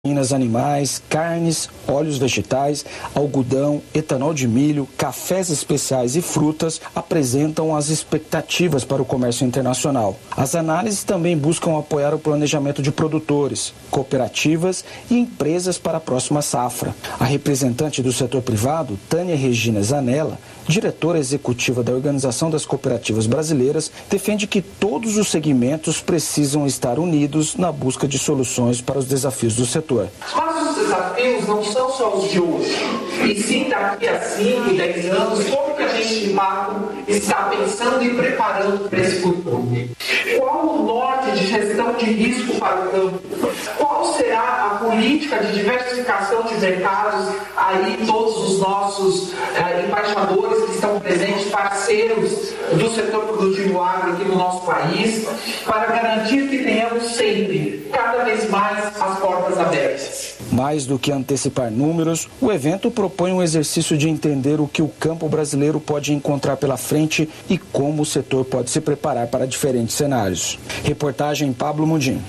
proteínas animais, carnes, óleos vegetais, algodão, etanol de milho, cafés especiais e frutas apresentam as expectativas para o comércio internacional. As análises também buscam apoiar o planejamento de produtores, cooperativas e empresas para a próxima safra. A representante do setor privado, Tânia Regina Zanella, diretora executiva da Organização das Cooperativas Brasileiras, defende que todos os segmentos precisam estar unidos na busca de soluções para os desafios do setor. Mas os desafios não são só os de hoje, e sim daqui a 5, 10 anos, como que a gente de fato está pensando e preparando para esse futuro? Qual o norte de gestão de risco para o campo? Qual será a política de diversificação de mercados? Aí todos os nossos embaixadores que estão presentes, parceiros do setor produtivo agro aqui no nosso país, para garantir que tenhamos sempre, cada vez mais, as portas abertas. Mais do que antecipar números, o evento propõe um exercício de entender o que o campo brasileiro pode encontrar pela frente e como o setor pode se preparar para diferentes cenários. Reportagem Pablo Mundim.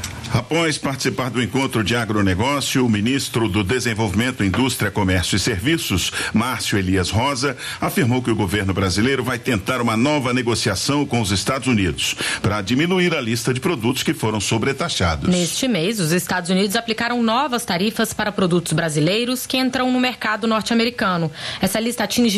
Após participar do encontro de agronegócio, o ministro do Desenvolvimento, Indústria, Comércio e Serviços, Márcio Elias Rosa, afirmou que o governo brasileiro vai tentar uma nova negociação com os Estados Unidos para diminuir a lista de produtos que foram sobretaxados. Neste mês, os Estados Unidos aplicaram novas tarifas para produtos brasileiros que entram no mercado norte-americano. Essa lista atinge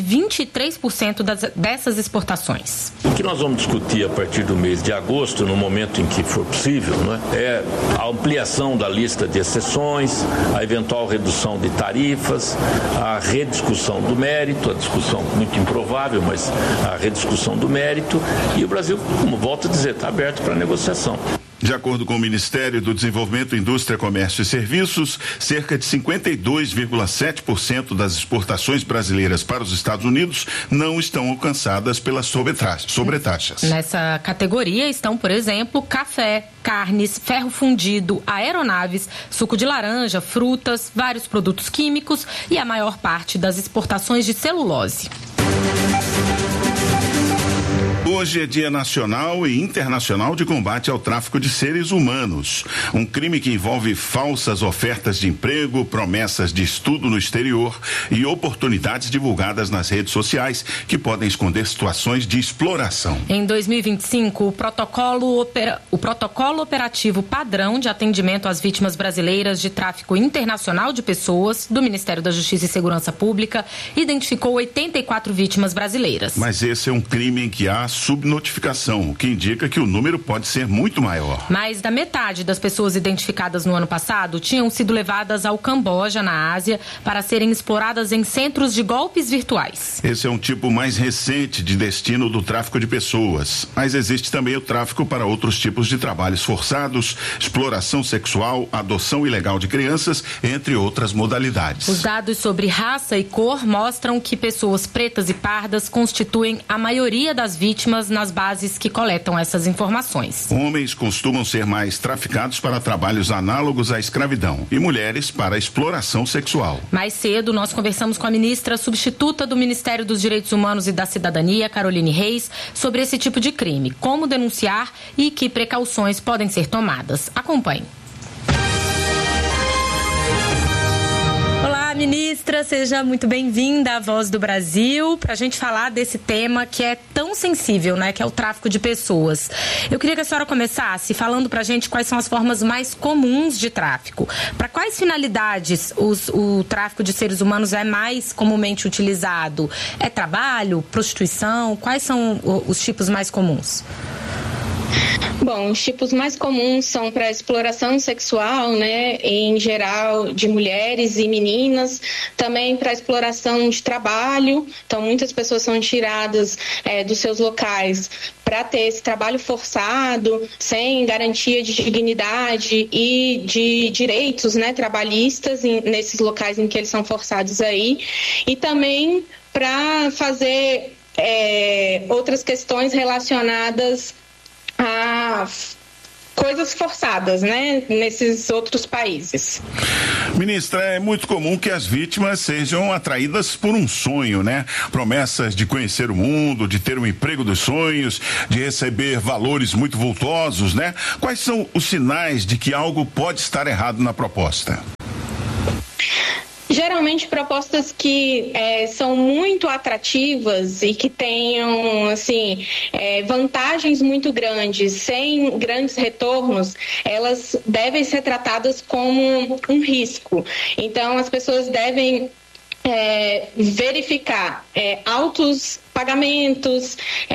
23% dessas exportações. O que nós vamos discutir a partir do mês de agosto, no momento em que for possível, é a ampliação da lista de exceções, a eventual redução de tarifas, a rediscussão do mérito, a discussão muito improvável, mas a rediscussão do mérito, e o Brasil, como volto a dizer, está aberto para negociação. De acordo com o Ministério do Desenvolvimento, Indústria, Comércio e Serviços, cerca de 52,7% das exportações brasileiras para os Estados Unidos não estão alcançadas pelas sobretaxas. Nessa categoria estão, por exemplo, café, carnes, ferro fundido, aeronaves, suco de laranja, frutas, vários produtos químicos e a maior parte das exportações de celulose. Hoje é Dia Nacional e Internacional de Combate ao Tráfico de Seres Humanos. Um crime que envolve falsas ofertas de emprego, promessas de estudo no exterior e oportunidades divulgadas nas redes sociais que podem esconder situações de exploração. Em 2025, o protocolo operativo padrão de atendimento às vítimas brasileiras de tráfico internacional de pessoas do Ministério da Justiça e Segurança Pública identificou 84 vítimas brasileiras. Mas esse é um crime em que há subnotificação, o que indica que o número pode ser muito maior. Mais da metade das pessoas identificadas no ano passado tinham sido levadas ao Camboja, na Ásia, para serem exploradas em centros de golpes virtuais. Esse é um tipo mais recente de destino do tráfico de pessoas, mas existe também o tráfico para outros tipos de trabalhos forçados, exploração sexual, adoção ilegal de crianças, entre outras modalidades. Os dados sobre raça e cor mostram que pessoas pretas e pardas constituem a maioria das vítimas nas bases que coletam essas informações. Homens costumam ser mais traficados para trabalhos análogos à escravidão e mulheres para exploração sexual. Mais cedo, nós conversamos com a ministra substituta do Ministério dos Direitos Humanos e da Cidadania, Caroline Reis, sobre esse tipo de crime, como denunciar e que precauções podem ser tomadas. Acompanhe. Olá, ministra, seja muito bem-vinda à Voz do Brasil, para a gente falar desse tema que é tão sensível, né, que é o tráfico de pessoas. Eu queria que a senhora começasse falando para a gente quais são as formas mais comuns de tráfico. Para quais finalidades o tráfico de seres humanos é mais comumente utilizado? É trabalho, prostituição? Quais são os tipos mais comuns? Bom, os tipos mais comuns são para exploração sexual, né, em geral de mulheres e meninas, também para exploração de trabalho. Então, muitas pessoas são tiradas dos seus locais para ter esse trabalho forçado, sem garantia de dignidade e de direitos, né, trabalhistas nesses locais em que eles são forçados aí. E também para fazer outras questões relacionadas a coisas forçadas, né, nesses outros países. Ministra, é muito comum que as vítimas sejam atraídas por um sonho, né? Promessas de conhecer o mundo, de ter um emprego dos sonhos, de receber valores muito vultosos, né? Quais são os sinais de que algo pode estar errado na proposta? Geralmente propostas que são muito atrativas e que tenham vantagens muito grandes, sem grandes retornos, elas devem ser tratadas como um risco. Então as pessoas devem verificar altos pagamentos,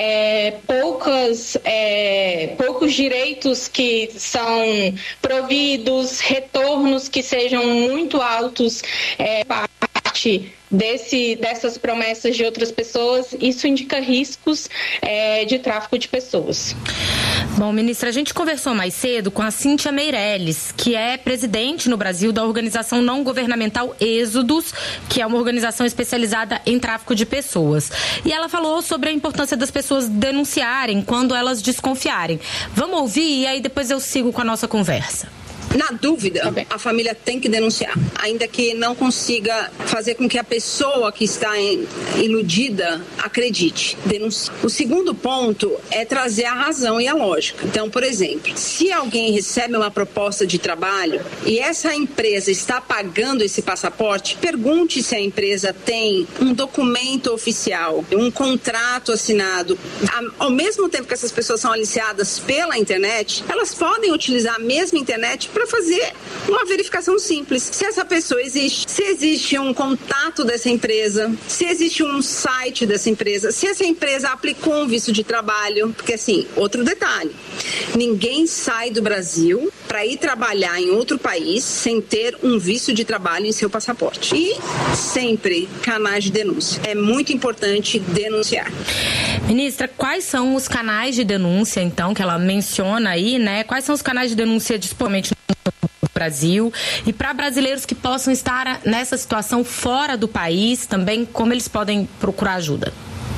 poucos direitos que são providos, retornos que sejam muito altos, parte dessas promessas de outras pessoas. Isso indica riscos de tráfico de pessoas. Bom, ministra, a gente conversou mais cedo com a Cíntia Meirelles, que é presidente no Brasil da organização não governamental Êxodos, que é uma organização especializada em tráfico de pessoas. E ela falou sobre a importância das pessoas denunciarem quando elas desconfiarem. Vamos ouvir e aí depois eu sigo com a nossa conversa. Na dúvida, a família tem que denunciar, ainda que não consiga fazer com que a pessoa que está iludida acredite. Denuncie. O segundo ponto é trazer a razão e a lógica. Então, por exemplo, se alguém recebe uma proposta de trabalho e essa empresa está pagando esse passaporte, pergunte se a empresa tem um documento oficial, um contrato assinado. Ao mesmo tempo que essas pessoas são aliciadas pela internet, elas podem utilizar a mesma internet para fazer uma verificação simples. Se essa pessoa existe, se existe um contato dessa empresa, se existe um site dessa empresa, se essa empresa aplicou um visto de trabalho, porque assim, outro detalhe, ninguém sai do Brasil para ir trabalhar em outro país sem ter um visto de trabalho em seu passaporte. E sempre canais de denúncia. É muito importante denunciar. Ministra, quais são os canais de denúncia, então, que ela menciona aí, né? Quais são os canais de denúncia disponíveis no Brasil? E para brasileiros que possam estar nessa situação fora do país, também, como eles podem procurar ajuda?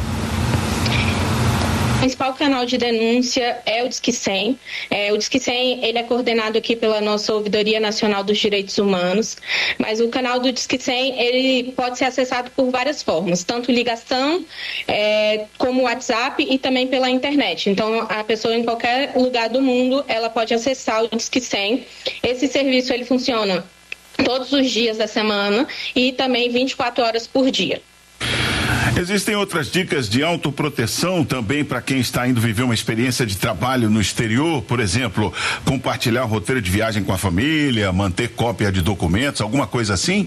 O principal canal de denúncia é o Disque 100. O Disque 100 ele é coordenado aqui pela nossa Ouvidoria Nacional dos Direitos Humanos, mas o canal do Disque 100 ele pode ser acessado por várias formas, tanto ligação como WhatsApp e também pela internet. Então, a pessoa em qualquer lugar do mundo, ela pode acessar o Disque 100. Esse serviço ele funciona todos os dias da semana e também 24 horas por dia. Existem outras dicas de autoproteção também para quem está indo viver uma experiência de trabalho no exterior, por exemplo, compartilhar o roteiro de viagem com a família, manter cópia de documentos, alguma coisa assim?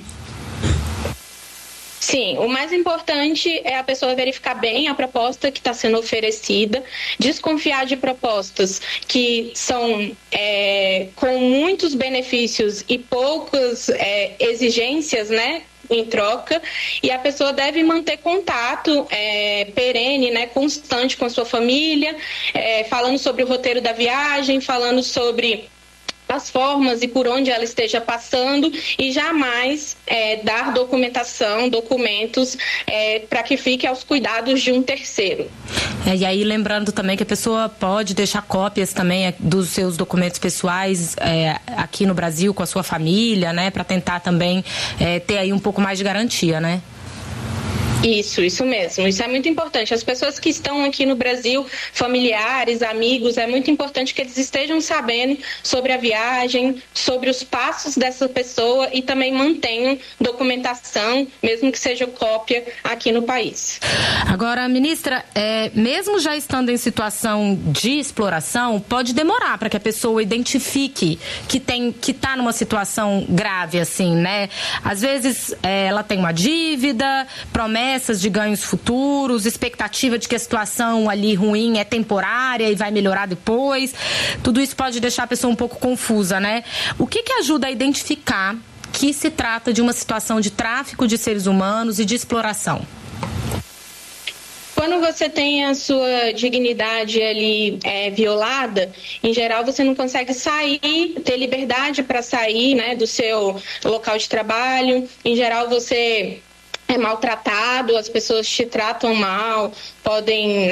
Sim, o mais importante é a pessoa verificar bem a proposta que está sendo oferecida, desconfiar de propostas que são com muitos benefícios e poucas exigências, né? Em troca, e a pessoa deve manter contato perene, né, constante com a sua família, falando sobre o roteiro da viagem, falando sobre as formas e por onde ela esteja passando, e jamais dar documentos para que fique aos cuidados de um terceiro. E aí lembrando também que a pessoa pode deixar cópias também dos seus documentos pessoais aqui no Brasil com a sua família, né, para tentar também ter aí um pouco mais de garantia, né? Isso mesmo. Isso é muito importante. As pessoas que estão aqui no Brasil, familiares, amigos, é muito importante que eles estejam sabendo sobre a viagem, sobre os passos dessa pessoa e também mantenham documentação, mesmo que seja cópia, aqui no país. Agora, ministra, mesmo já estando em situação de exploração, pode demorar para que a pessoa identifique que está numa situação grave, assim, né? Às vezes ela tem uma dívida, promessas de ganhos futuros, expectativa de que a situação ali ruim é temporária e vai melhorar depois. Tudo isso pode deixar a pessoa um pouco confusa, né? O que ajuda a identificar que se trata de uma situação de tráfico de seres humanos e de exploração? Quando você tem a sua dignidade ali violada, em geral você não consegue sair, ter liberdade para sair, né, do seu local de trabalho. Em geral você é maltratado, as pessoas te tratam mal, podem,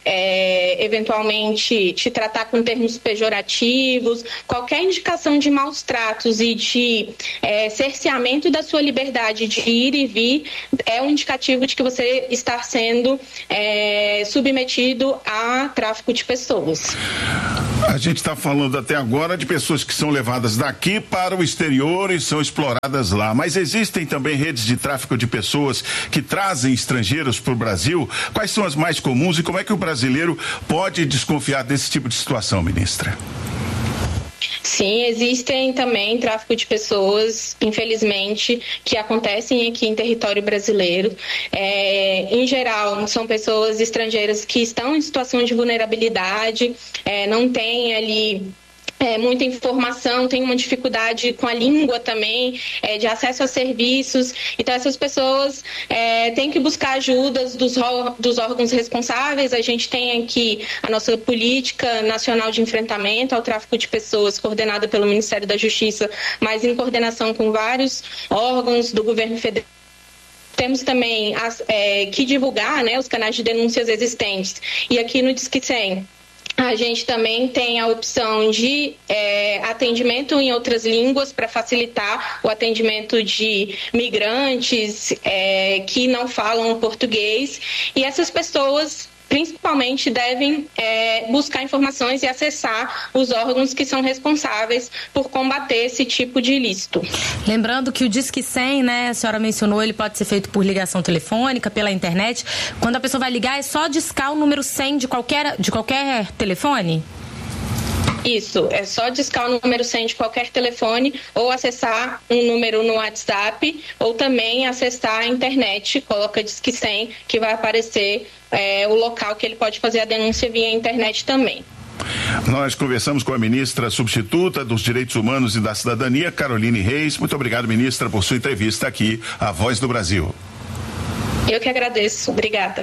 eventualmente te tratar com termos pejorativos, qualquer indicação de maus tratos e de cerceamento da sua liberdade de ir e vir é um indicativo de que você está sendo submetido a tráfico de pessoas. A gente está falando até agora de pessoas que são levadas daqui para o exterior e são exploradas lá, mas existem também redes de tráfico de pessoas que trazem estrangeiros para o Brasil. Quais são as mais comuns e como é que o brasileiro pode desconfiar desse tipo de situação, ministra? Sim, existem também tráfico de pessoas, infelizmente, que acontecem aqui em território brasileiro. Em geral, são pessoas estrangeiras que estão em situação de vulnerabilidade, não têm ali muita informação, tem uma dificuldade com a língua também, de acesso a serviços. Então, essas pessoas têm que buscar ajudas dos órgãos responsáveis. A gente tem aqui a nossa Política Nacional de Enfrentamento ao Tráfico de Pessoas, coordenada pelo Ministério da Justiça, mas em coordenação com vários órgãos do governo federal. Temos também que divulgar, os canais de denúncias existentes. E aqui no Disque 100, a gente também tem a opção de atendimento em outras línguas para facilitar o atendimento de migrantes que não falam português. E essas pessoas, principalmente, devem buscar informações e acessar os órgãos que são responsáveis por combater esse tipo de ilícito. Lembrando que o Disque 100, a senhora mencionou, ele pode ser feito por ligação telefônica, pela internet. Quando a pessoa vai ligar, é só discar o número 100 de qualquer telefone? Isso, é só discar o número 100 de qualquer telefone ou acessar um número no WhatsApp ou também acessar a internet, coloca Disque 100 que vai aparecer o local que ele pode fazer a denúncia via internet também. Nós conversamos com a ministra substituta dos Direitos Humanos e da Cidadania, Caroline Reis. Muito obrigado, ministra, por sua entrevista aqui, à Voz do Brasil. Eu que agradeço. Obrigada.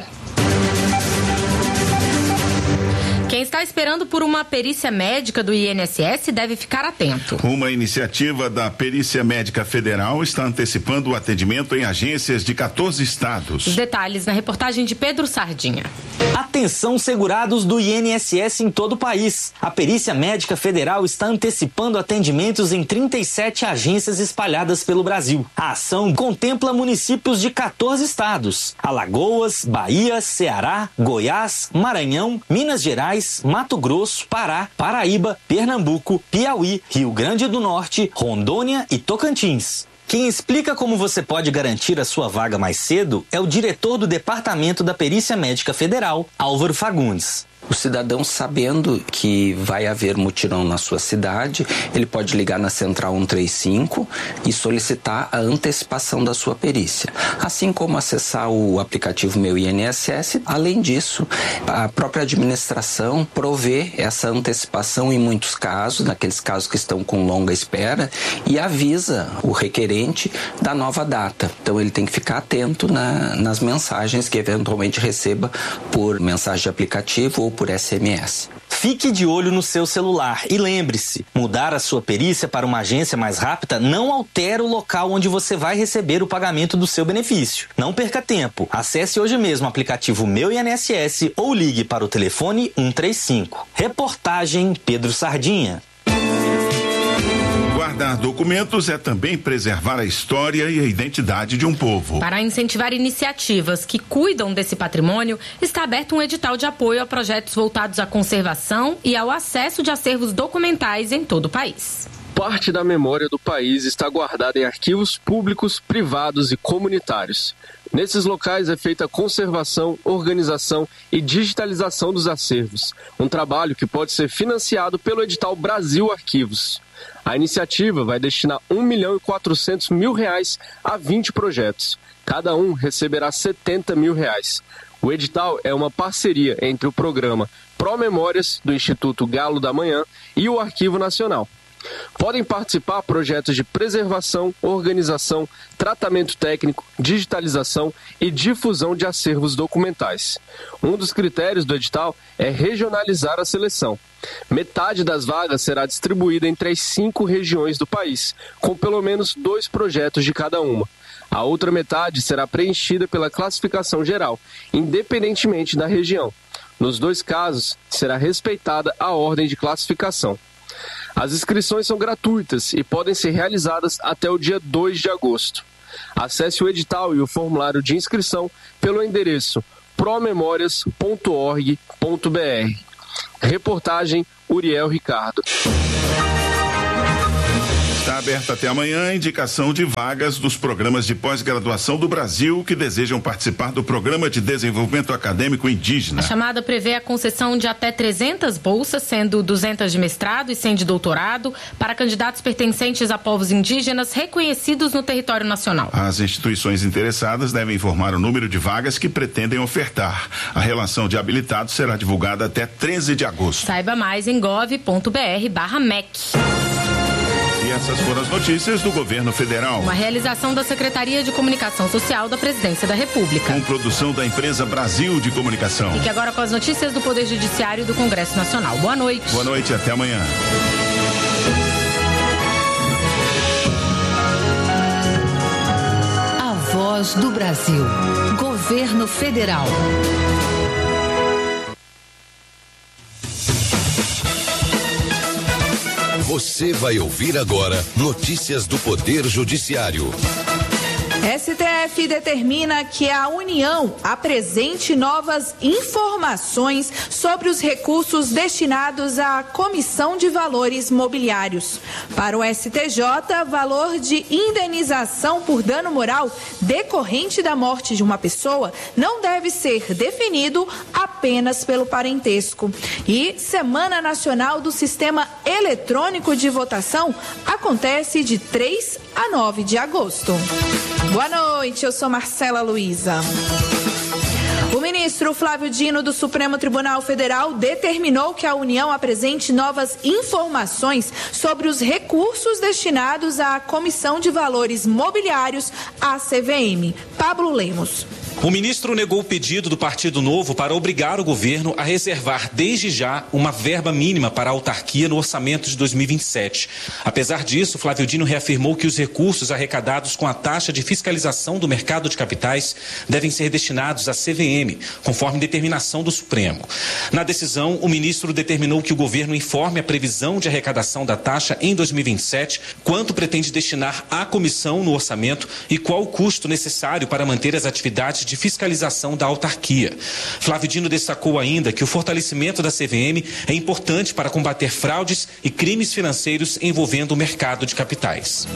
Quem está esperando por uma perícia médica do INSS deve ficar atento. Uma iniciativa da Perícia Médica Federal está antecipando o atendimento em agências de 14 estados. Os detalhes na reportagem de Pedro Sardinha. Atenção, segurados do INSS em todo o país. A Perícia Médica Federal está antecipando atendimentos em 37 agências espalhadas pelo Brasil. A ação contempla municípios de 14 estados: Alagoas, Bahia, Ceará, Goiás, Maranhão, Minas Gerais, Mato Grosso, Pará, Paraíba, Pernambuco, Piauí, Rio Grande do Norte, Rondônia e Tocantins. Quem explica como você pode garantir a sua vaga mais cedo é o diretor do Departamento da Perícia Médica Federal, Álvaro Fagundes. O cidadão, sabendo que vai haver mutirão na sua cidade, ele pode ligar na Central 135 e solicitar a antecipação da sua perícia. Assim como acessar o aplicativo Meu INSS. Além disso, a própria administração provê essa antecipação em muitos casos, naqueles casos que estão com longa espera, e avisa o requerente da nova data. Então ele tem que ficar atento nas mensagens que eventualmente receba por mensagem de aplicativo ou por SMS. Fique de olho no seu celular e lembre-se, mudar a sua perícia para uma agência mais rápida não altera o local onde você vai receber o pagamento do seu benefício. Não perca tempo. Acesse hoje mesmo o aplicativo Meu INSS ou ligue para o telefone 135. Reportagem Pedro Sardinha. Guardar documentos é também preservar a história e a identidade de um povo. Para incentivar iniciativas que cuidam desse patrimônio, está aberto um edital de apoio a projetos voltados à conservação e ao acesso de acervos documentais em todo o país. Parte da memória do país está guardada em arquivos públicos, privados e comunitários. Nesses locais é feita a conservação, organização e digitalização dos acervos, um trabalho que pode ser financiado pelo edital Brasil Arquivos. A iniciativa vai destinar R$1.400.000 a 20 projetos. Cada um receberá R$70 mil. O edital é uma parceria entre o programa Pró Memórias, do Instituto Galo da Manhã, e o Arquivo Nacional. Podem participar projetos de preservação, organização, tratamento técnico, digitalização e difusão de acervos documentais. Um dos critérios do edital é regionalizar a seleção. Metade das vagas será distribuída entre as 5 regiões do país, com pelo menos 2 projetos de cada uma. A outra metade será preenchida pela classificação geral, independentemente da região. Nos 2 casos, será respeitada a ordem de classificação. As inscrições são gratuitas e podem ser realizadas até o dia 2 de agosto. Acesse o edital e o formulário de inscrição pelo endereço promemorias.org.br. Reportagem Uriel Ricardo. Está aberta até amanhã a indicação de vagas dos programas de pós-graduação do Brasil que desejam participar do Programa de Desenvolvimento Acadêmico Indígena. A chamada prevê a concessão de até 300 bolsas, sendo 200 de mestrado e 100 de doutorado, para candidatos pertencentes a povos indígenas reconhecidos no território nacional. As instituições interessadas devem informar o número de vagas que pretendem ofertar. A relação de habilitados será divulgada até 13 de agosto. Saiba mais em gov.br/MEC. E essas foram as notícias do governo federal. Uma realização da Secretaria de Comunicação Social da Presidência da República. Com produção da empresa Brasil de Comunicação. Fique agora com as notícias do Poder Judiciário e do Congresso Nacional. Boa noite. Boa noite, até amanhã. A Voz do Brasil. Governo Federal. Você vai ouvir agora notícias do Poder Judiciário. STF determina que a União apresente novas informações sobre os recursos destinados à Comissão de Valores Mobiliários. Para o STJ, valor de indenização por dano moral decorrente da morte de uma pessoa não deve ser definido apenas pelo parentesco. E Semana Nacional do Sistema Eletrônico de Votação acontece de 3 a 9 de agosto. Boa noite, eu sou Marcela Luiza. O ministro Flávio Dino do Supremo Tribunal Federal determinou que a União apresente novas informações sobre os recursos destinados à Comissão de Valores Mobiliários, a CVM. Pablo Lemos. O ministro negou o pedido do Partido Novo para obrigar o governo a reservar desde já uma verba mínima para a autarquia no orçamento de 2027. Apesar disso, Flávio Dino reafirmou que os recursos arrecadados com a taxa de fiscalização do mercado de capitais devem ser destinados à CVM, conforme determinação do Supremo. Na decisão, o ministro determinou que o governo informe a previsão de arrecadação da taxa em 2027, quanto pretende destinar à comissão no orçamento e qual o custo necessário para manter as atividades de fiscalização da autarquia. Flávio Dino destacou ainda que o fortalecimento da CVM é importante para combater fraudes e crimes financeiros envolvendo o mercado de capitais.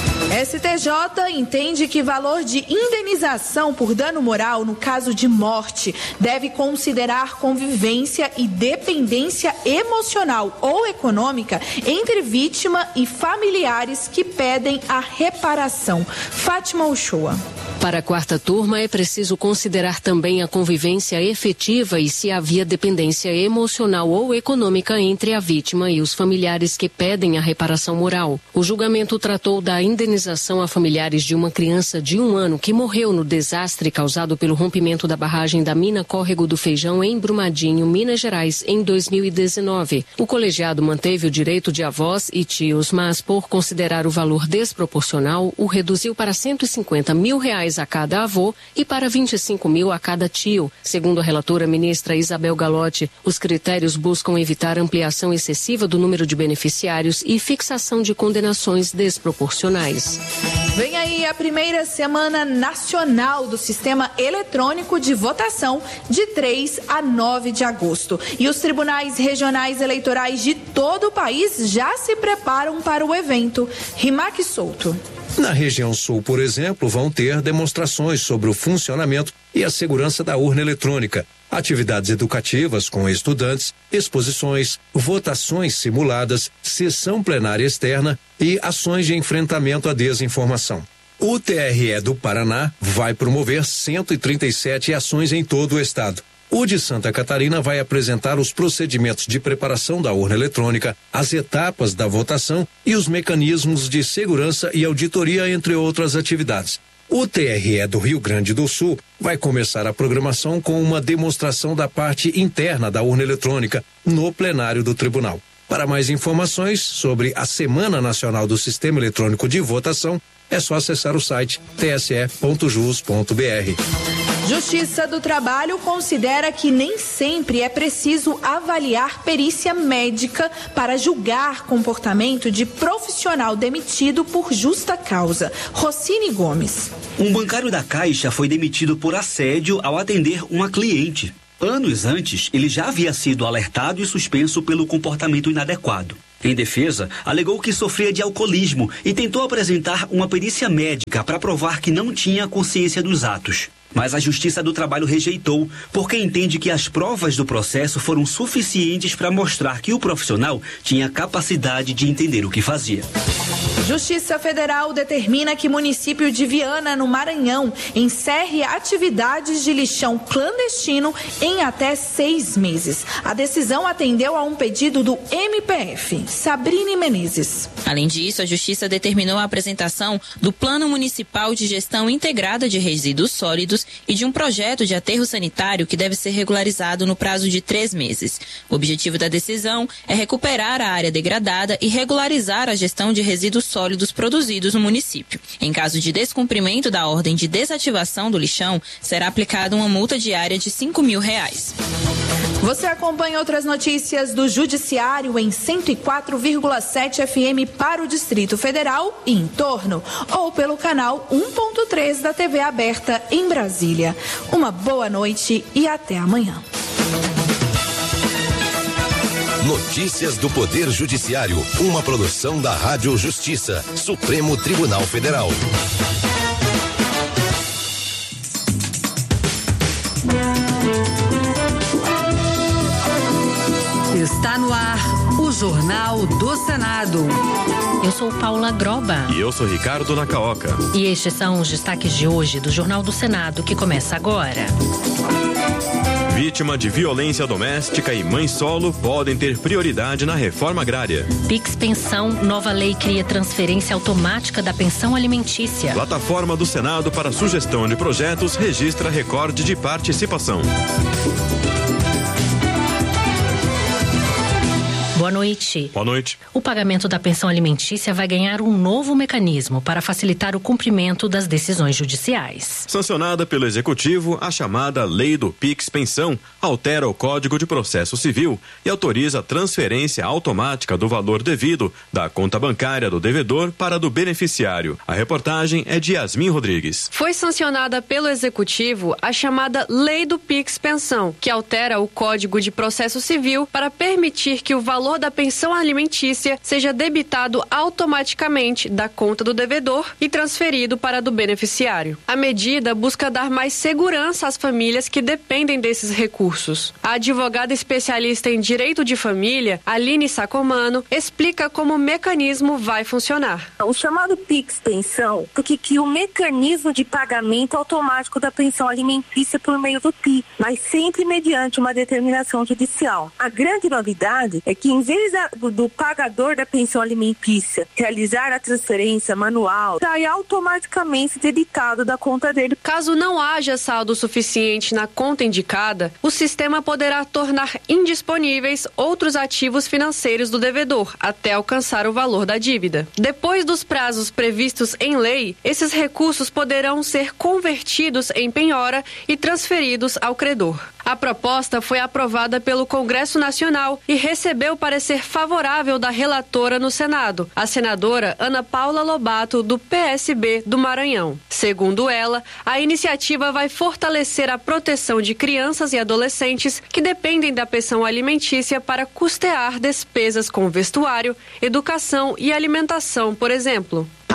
STJ entende que valor de indenização por dano moral no caso de morte deve considerar convivência e dependência emocional ou econômica entre vítima e familiares que pedem a reparação. Fátima Uchoa. Para a quarta turma, é preciso considerar também a convivência efetiva e se havia dependência emocional ou econômica entre a vítima e os familiares que pedem a reparação moral. O julgamento tratou da indenização a familiares de uma criança de 1 ano que morreu no desastre causado pelo rompimento da barragem da mina Córrego do Feijão em Brumadinho, Minas Gerais, em 2019. O colegiado manteve o direito de avós e tios, mas por considerar o valor desproporcional, o reduziu para R$150 mil a cada avô e para 25 mil a cada tio. Segundo a relatora ministra Isabel Galotti, os critérios buscam evitar ampliação excessiva do número de beneficiários e fixação de condenações desproporcionais. Vem aí a primeira Semana Nacional do Sistema Eletrônico de Votação, de 3 a 9 de agosto. E os tribunais regionais eleitorais de todo o país já se preparam para o evento. Rimac Souto. Na região sul, por exemplo, vão ter demonstrações sobre o funcionamento e a segurança da urna eletrônica, atividades educativas com estudantes, exposições, votações simuladas, sessão plenária externa e ações de enfrentamento à desinformação. O TRE do Paraná vai promover 137 ações em todo o estado. O de Santa Catarina vai apresentar os procedimentos de preparação da urna eletrônica, as etapas da votação e os mecanismos de segurança e auditoria, entre outras atividades. O TRE do Rio Grande do Sul vai começar a programação com uma demonstração da parte interna da urna eletrônica no plenário do tribunal. Para mais informações sobre a Semana Nacional do Sistema Eletrônico de Votação, é só acessar o site tse.jus.br. Justiça do Trabalho considera que nem sempre é preciso avaliar perícia médica para julgar comportamento de profissional demitido por justa causa. Rocine Gomes. Um bancário da Caixa foi demitido por assédio ao atender uma cliente. Anos antes, ele já havia sido alertado e suspenso pelo comportamento inadequado. Em defesa, alegou que sofria de alcoolismo e tentou apresentar uma perícia médica para provar que não tinha consciência dos atos. Mas a Justiça do Trabalho rejeitou, porque entende que as provas do processo foram suficientes para mostrar que o profissional tinha capacidade de entender o que fazia. Justiça Federal determina que o município de Viana, no Maranhão, encerre atividades de lixão clandestino em até 6 meses. A decisão atendeu a um pedido do MPF. Sabrine Menezes. Além disso, a Justiça determinou a apresentação do Plano Municipal de Gestão Integrada de Resíduos Sólidos e de um projeto de aterro sanitário que deve ser regularizado no prazo de 3 meses. O objetivo da decisão é recuperar a área degradada e regularizar a gestão de resíduos sólidos produzidos no município. Em caso de descumprimento da ordem de desativação do lixão, será aplicada uma multa diária de R$ 5.000. Você acompanha outras notícias do Judiciário em 104,7 FM para o Distrito Federal e em torno, ou pelo canal 1.3 da TV aberta em Brasília. Uma boa noite e até amanhã. Notícias do Poder Judiciário, uma produção da Rádio Justiça, Supremo Tribunal Federal. Está no ar o Jornal do Senado. Eu sou Paula Groba. E eu sou Ricardo Nacaoca. E estes são os destaques de hoje do Jornal do Senado, que começa agora. Vítima de violência doméstica e mãe solo podem ter prioridade na reforma agrária. Pix Pensão, nova lei cria transferência automática da pensão alimentícia. Plataforma do Senado para sugestão de projetos registra recorde de participação. Boa noite. Boa noite. O pagamento da pensão alimentícia vai ganhar um novo mecanismo para facilitar o cumprimento das decisões judiciais. Sancionada pelo Executivo, a chamada Lei do Pix Pensão altera o Código de Processo Civil e autoriza a transferência automática do valor devido da conta bancária do devedor para a do beneficiário. A reportagem é de Yasmin Rodrigues. Foi sancionada pelo Executivo a chamada Lei do Pix Pensão, que altera o Código de Processo Civil para permitir que o valor da pensão alimentícia seja debitado automaticamente da conta do devedor e transferido para a do beneficiário. A medida busca dar mais segurança às famílias que dependem desses recursos. A advogada especialista em direito de família, Aline Sacomano, explica como o mecanismo vai funcionar. O chamado Pix Pensão, porque cria o mecanismo de pagamento automático da pensão alimentícia por meio do PIX, mas sempre mediante uma determinação judicial. A grande novidade é que, em vez do pagador da pensão alimentícia realizar a transferência manual, sai automaticamente debitado da conta dele. Caso não haja saldo suficiente na conta indicada, o sistema poderá tornar indisponíveis outros ativos financeiros do devedor até alcançar o valor da dívida. Depois dos prazos previstos em lei, esses recursos poderão ser convertidos em penhora e transferidos ao credor. A proposta foi aprovada pelo Congresso Nacional e recebeu parecer favorável da relatora no Senado, a senadora Ana Paula Lobato, do PSB do Maranhão. Segundo ela, a iniciativa vai fortalecer a proteção de crianças e adolescentes que dependem da pensão alimentícia para custear despesas com vestuário, educação e alimentação, por exemplo.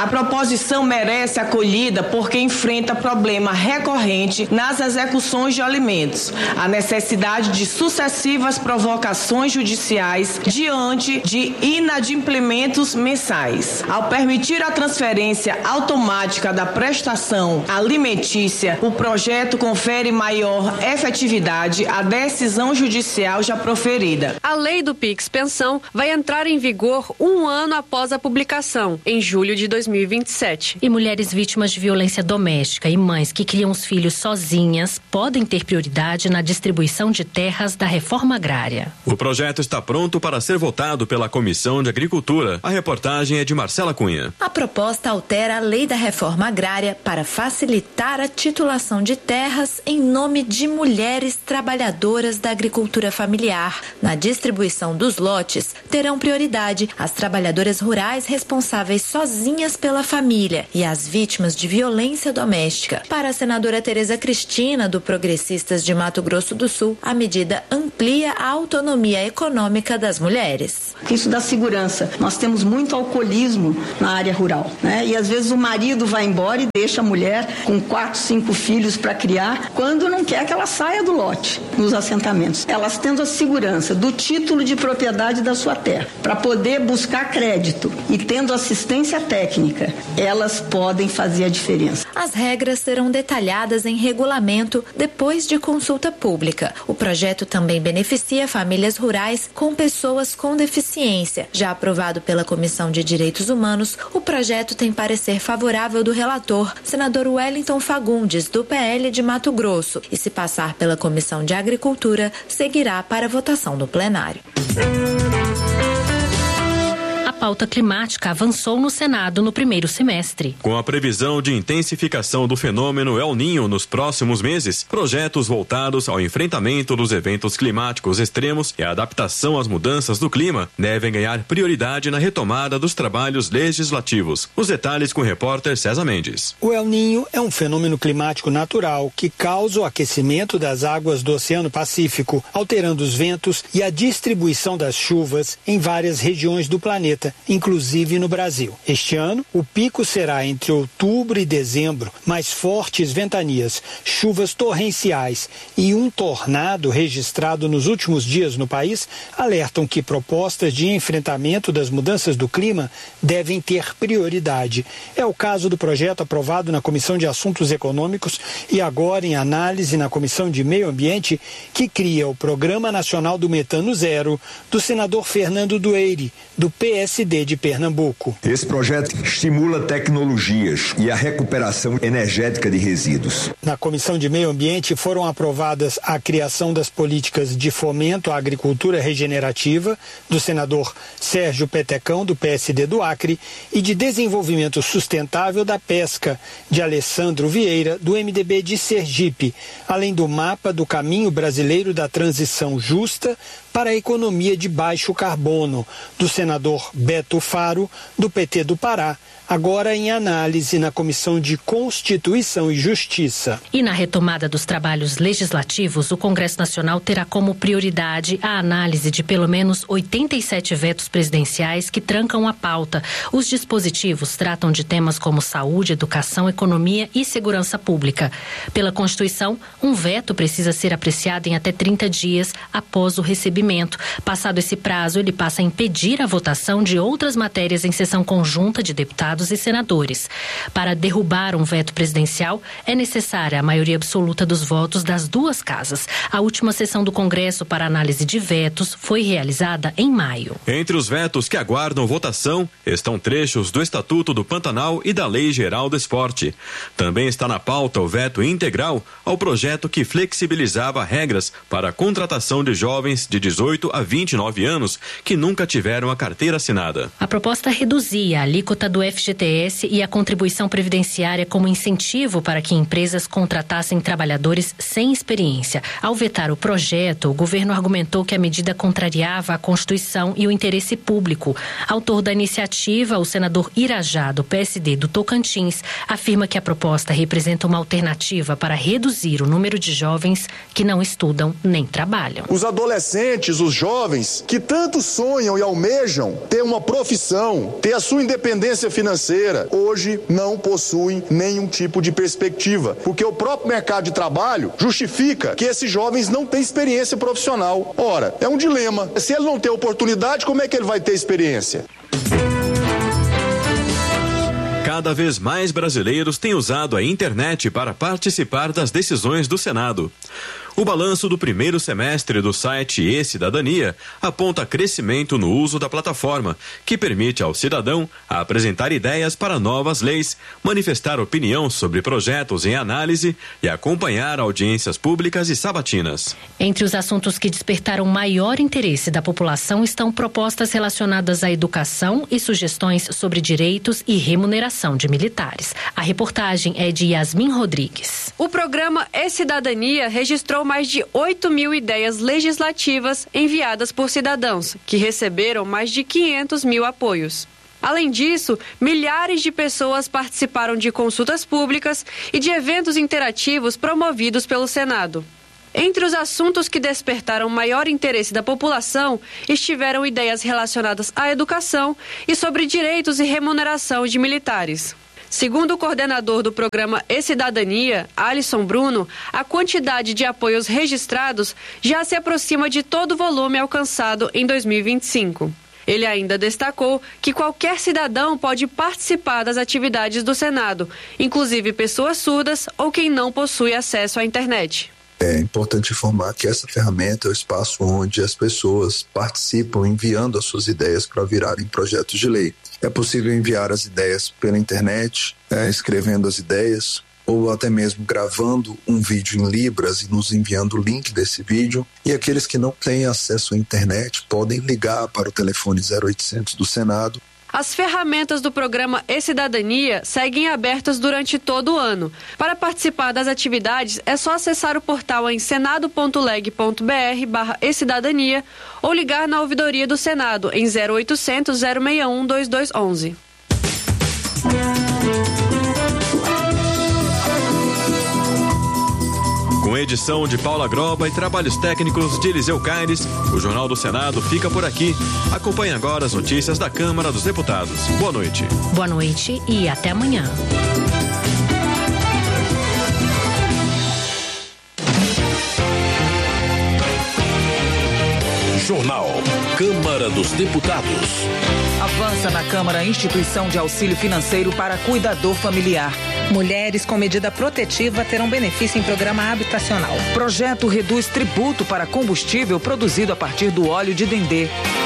A proposição merece acolhida porque enfrenta problema recorrente nas execuções de alimentos, a necessidade de sucessivas provocações judiciais diante de inadimplementos mensais. Ao permitir a transferência automática da prestação alimentícia, o projeto confere maior efetividade à decisão judicial já proferida. A lei do Pix Pensão vai entrar em vigor 1 ano após a publicação, em julho de 2027. E mulheres vítimas de violência doméstica e mães que criam os filhos sozinhas podem ter prioridade na distribuição de terras da reforma agrária. O projeto está pronto para ser votado pela Comissão de Agricultura. A reportagem é de Marcela Cunha. A proposta altera a lei da reforma agrária para facilitar a titulação de terras em nome de mulheres trabalhadoras da agricultura familiar. Na distribuição dos lotes, terão prioridade as trabalhadoras rurais responsáveis sozinhas pela família e as vítimas de violência doméstica. Para a senadora Tereza Cristina, do Progressistas de Mato Grosso do Sul, a medida amplia a autonomia econômica das mulheres. Isso dá segurança. Nós temos muito alcoolismo na área rural, né? E às vezes o marido vai embora e deixa a mulher com 4, 5 filhos para criar, quando não quer que ela saia do lote nos assentamentos. Elas tendo a segurança do título de propriedade da sua terra, para poder buscar crédito e tendo assistência técnica, elas podem fazer a diferença. As regras serão detalhadas em regulamento depois de consulta pública. O projeto também beneficia famílias rurais com pessoas com deficiência. Já aprovado pela Comissão de Direitos Humanos, o projeto tem parecer favorável do relator, senador Wellington Fagundes, do PL de Mato Grosso, e se passar pela Comissão de Agricultura, seguirá para votação no plenário. A pauta climática avançou no Senado no primeiro semestre. Com a previsão de intensificação do fenômeno El Niño nos próximos meses, projetos voltados ao enfrentamento dos eventos climáticos extremos e a adaptação às mudanças do clima devem ganhar prioridade na retomada dos trabalhos legislativos. Os detalhes com o repórter César Mendes. O El Niño é um fenômeno climático natural que causa o aquecimento das águas do Oceano Pacífico, alterando os ventos e a distribuição das chuvas em várias regiões do planeta, inclusive no Brasil. Este ano, o pico será entre outubro e dezembro, mais fortes ventanias, chuvas torrenciais e um tornado registrado nos últimos dias no país alertam que propostas de enfrentamento das mudanças do clima devem ter prioridade. É o caso do projeto aprovado na Comissão de Assuntos Econômicos e agora em análise na Comissão de Meio Ambiente, que cria o Programa Nacional do Metano Zero, do senador Fernando Dueire, do PSD de Pernambuco. Esse projeto estimula tecnologias e a recuperação energética de resíduos. Na Comissão de Meio Ambiente foram aprovadas a criação das políticas de fomento à agricultura regenerativa, do senador Sérgio Petecão, do PSD do Acre, e de desenvolvimento sustentável da pesca, de Alessandro Vieira, do MDB de Sergipe, além do mapa do caminho brasileiro da transição justa para a economia de baixo carbono, do senador Beto Faro, do PT do Pará, agora em análise na Comissão de Constituição e Justiça. E na retomada dos trabalhos legislativos, o Congresso Nacional terá como prioridade a análise de pelo menos 87 vetos presidenciais que trancam a pauta. Os dispositivos tratam de temas como saúde, educação, economia e segurança pública. Pela Constituição, um veto precisa ser apreciado em até 30 dias após o recebimento. Passado esse prazo, ele passa a impedir a votação de outras matérias em sessão conjunta de deputados e senadores. Para derrubar um veto presidencial, é necessária a maioria absoluta dos votos das duas casas. A última sessão do Congresso para análise de vetos foi realizada em maio. Entre os vetos que aguardam votação estão trechos do Estatuto do Pantanal e da Lei Geral do Esporte. Também está na pauta o veto integral ao projeto que flexibilizava regras para a contratação de jovens de 18 a 29 anos que nunca tiveram a carteira assinada. A proposta reduzia a alíquota do FGTS e a contribuição previdenciária como incentivo para que empresas contratassem trabalhadores sem experiência. Ao vetar o projeto, o governo argumentou que a medida contrariava a Constituição e o interesse público. Autor da iniciativa, o senador Irajá, do PSD do Tocantins, afirma que a proposta representa uma alternativa para reduzir o número de jovens que não estudam nem trabalham. Os adolescentes, os jovens que tanto sonham e almejam ter uma profissão, ter a sua independência financeira, financeira hoje não possuem nenhum tipo de perspectiva, porque o próprio mercado de trabalho justifica que esses jovens não têm experiência profissional. Ora, é um dilema. Se ele não tem oportunidade, como é que ele vai ter experiência? Cada vez mais brasileiros têm usado a internet para participar das decisões do Senado. O balanço do primeiro semestre do site e-Cidadania aponta crescimento no uso da plataforma, que permite ao cidadão apresentar ideias para novas leis, manifestar opinião sobre projetos em análise e acompanhar audiências públicas e sabatinas. Entre os assuntos que despertaram maior interesse da população estão propostas relacionadas à educação e sugestões sobre direitos e remuneração de militares. A reportagem é de Yasmin Rodrigues. O programa e-Cidadania registrou mais de 8.000 ideias legislativas enviadas por cidadãos, que receberam mais de 500.000 apoios. Além disso, milhares de pessoas participaram de consultas públicas e de eventos interativos promovidos pelo Senado. Entre os assuntos que despertaram maior interesse da população estiveram ideias relacionadas à educação e sobre direitos e remuneração de militares. Segundo o coordenador do programa e-Cidadania, Alisson Bruno, a quantidade de apoios registrados já se aproxima de todo o volume alcançado em 2025. Ele ainda destacou que qualquer cidadão pode participar das atividades do Senado, inclusive pessoas surdas ou quem não possui acesso à internet. É importante informar que essa ferramenta é o espaço onde as pessoas participam enviando as suas ideias para virarem projetos de lei. É possível enviar as ideias pela internet, escrevendo as ideias, ou até mesmo gravando um vídeo em Libras e nos enviando o link desse vídeo. E aqueles que não têm acesso à internet podem ligar para o telefone 0800 do Senado. As ferramentas do programa e-Cidadania seguem abertas durante todo o ano. Para participar das atividades, é só acessar o portal em senado.leg.br/e-Cidadania ou ligar na ouvidoria do Senado em 0800 061 2211. Com edição de Paula Groba e trabalhos técnicos de Eliseu Caires, o Jornal do Senado fica por aqui. Acompanhe agora as notícias da Câmara dos Deputados. Boa noite. Boa noite e até amanhã. Jornal Câmara dos Deputados. Avança na Câmara a instituição de auxílio financeiro para cuidador familiar. Mulheres com medida protetiva terão benefício em programa habitacional. Projeto reduz tributo para combustível produzido a partir do óleo de dendê.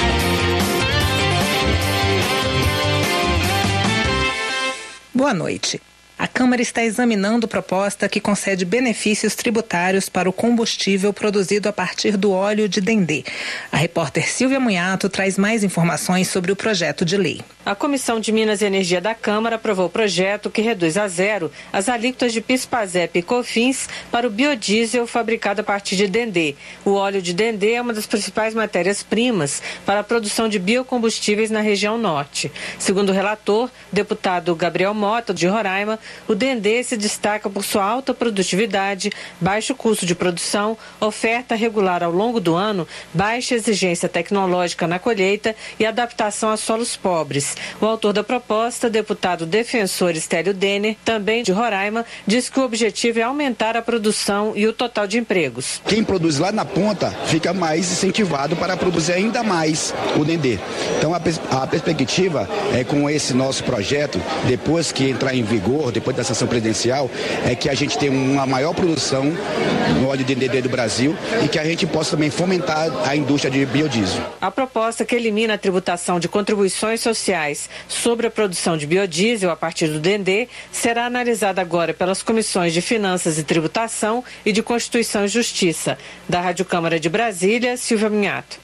Boa noite. A Câmara está examinando proposta que concede benefícios tributários para o combustível produzido a partir do óleo de dendê. A repórter Silvia Munhato traz mais informações sobre o projeto de lei. A Comissão de Minas e Energia da Câmara aprovou o projeto que reduz a zero as alíquotas de PIS/PASEP e COFINS para o biodiesel fabricado a partir de dendê. O óleo de dendê é uma das principais matérias-primas para a produção de biocombustíveis na região norte. Segundo o relator, deputado Gabriel Mota, de Roraima, o dendê se destaca por sua alta produtividade, baixo custo de produção, oferta regular ao longo do ano, baixa exigência tecnológica na colheita e adaptação a solos pobres. O autor da proposta, deputado defensor Estélio Denner, também de Roraima, diz que o objetivo é aumentar a produção e o total de empregos. Quem produz lá na ponta fica mais incentivado para produzir ainda mais o dendê. Então a perspectiva é, com esse nosso projeto, depois que entrar em vigor, depois da sanção presidencial, é que a gente tenha uma maior produção no óleo de dendê do Brasil e que a gente possa também fomentar a indústria de biodiesel. A proposta que elimina a tributação de contribuições sociais sobre a produção de biodiesel a partir do dendê será analisada agora pelas comissões de Finanças e Tributação e de Constituição e Justiça. Da Rádio Câmara de Brasília, Silvia Minhato.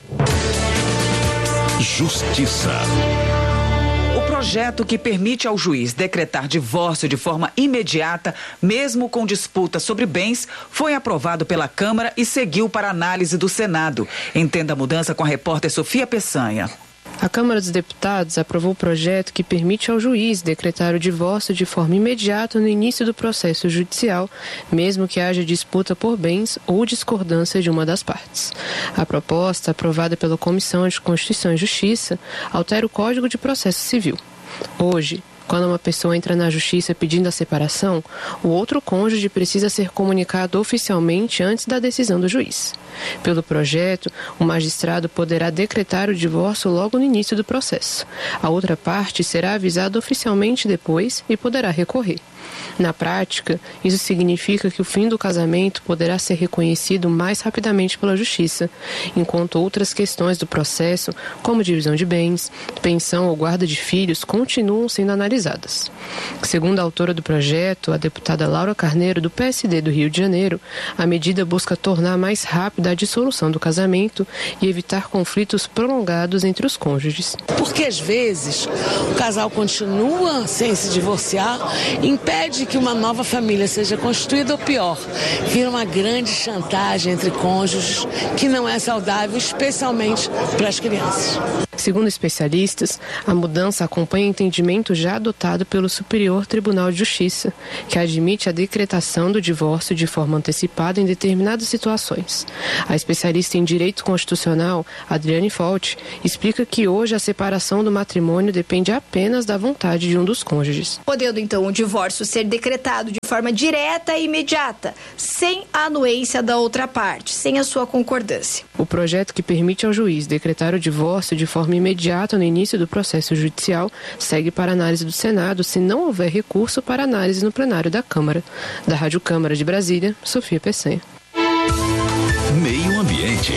Justiça. O projeto que permite ao juiz decretar divórcio de forma imediata, mesmo com disputa sobre bens, foi aprovado pela Câmara e seguiu para análise do Senado. Entenda a mudança com a repórter Sofia Peçanha. A Câmara dos Deputados aprovou o projeto que permite ao juiz decretar o divórcio de forma imediata no início do processo judicial, mesmo que haja disputa por bens ou discordância de uma das partes. A proposta, aprovada pela Comissão de Constituição e Justiça, altera o Código de Processo Civil. Hoje, quando uma pessoa entra na justiça pedindo a separação, o outro cônjuge precisa ser comunicado oficialmente antes da decisão do juiz. Pelo projeto, o magistrado poderá decretar o divórcio logo no início do processo. A outra parte será avisada oficialmente depois e poderá recorrer. Na prática, isso significa que o fim do casamento poderá ser reconhecido mais rapidamente pela Justiça, enquanto outras questões do processo, como divisão de bens, pensão ou guarda de filhos, continuam sendo analisadas. Segundo a autora do projeto, a deputada Laura Carneiro, do PSD do Rio de Janeiro, a medida busca tornar mais rápida a dissolução do casamento e evitar conflitos prolongados entre os cônjuges. Porque às vezes o casal continua sem se divorciar, impede que uma nova família seja constituída ou pior, vira uma grande chantagem entre cônjuges que não é saudável, especialmente para as crianças. Segundo especialistas, a mudança acompanha o entendimento já adotado pelo Superior Tribunal de Justiça, que admite a decretação do divórcio de forma antecipada em determinadas situações. A especialista em direito constitucional, Adriane Folt, explica que hoje a separação do matrimônio depende apenas da vontade de um dos cônjuges. Podendo então o divórcio ser decretado de forma direta e imediata, sem a anuência da outra parte, sem a sua concordância. O projeto que permite ao juiz decretar o divórcio de forma imediata no início do processo judicial segue para análise do Senado se não houver recurso para análise no plenário da Câmara. Da Rádio Câmara de Brasília, Sofia Peçanha. Meio Ambiente.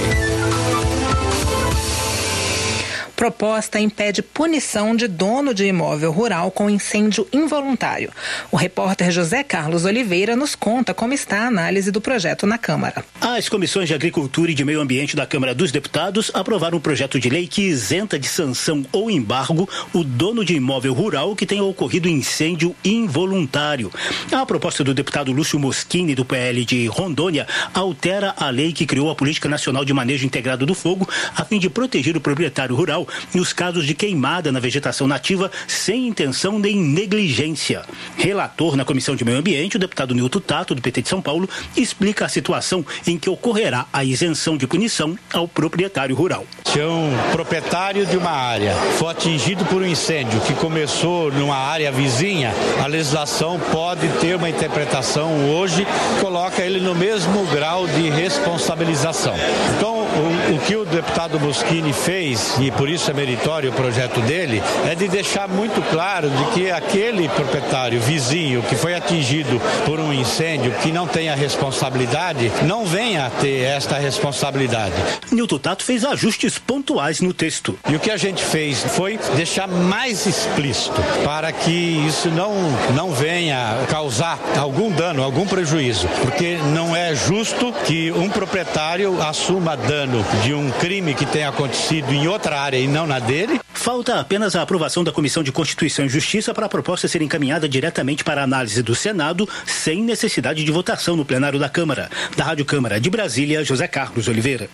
Proposta impede punição de dono de imóvel rural com incêndio involuntário. O repórter José Carlos Oliveira nos conta como está a análise do projeto na Câmara. As comissões de Agricultura e de Meio Ambiente da Câmara dos Deputados aprovaram um projeto de lei que isenta de sanção ou embargo o dono de imóvel rural que tenha ocorrido incêndio involuntário. A proposta do deputado Lúcio Moschini, do PL de Rondônia, altera a lei que criou a Política Nacional de Manejo Integrado do Fogo a fim de proteger o proprietário rural nos casos de queimada na vegetação nativa sem intenção nem negligência. Relator na Comissão de Meio Ambiente, o deputado Nilton Tato, do PT de São Paulo, explica a situação em que ocorrerá a isenção de punição ao proprietário rural. Se um proprietário de uma área for atingido por um incêndio que começou numa área vizinha, a legislação pode ter uma interpretação hoje que coloca ele no mesmo grau de responsabilização. Então, o que o deputado Moschini fez, e por isso é meritório o projeto dele, é de deixar muito claro de que aquele proprietário vizinho que foi atingido por um incêndio que não tem a responsabilidade, não venha a ter esta responsabilidade. Nilton Tato fez ajustes pontuais no texto. E o que a gente fez foi deixar mais explícito para que isso não venha causar algum dano, algum prejuízo, porque não é justo que um proprietário assuma dano de um crime que tenha acontecido em outra área e não na dele. Falta apenas a aprovação da Comissão de Constituição e Justiça para a proposta ser encaminhada diretamente para a análise do Senado, sem necessidade de votação no plenário da Câmara. Da Rádio Câmara de Brasília, José Carlos Oliveira.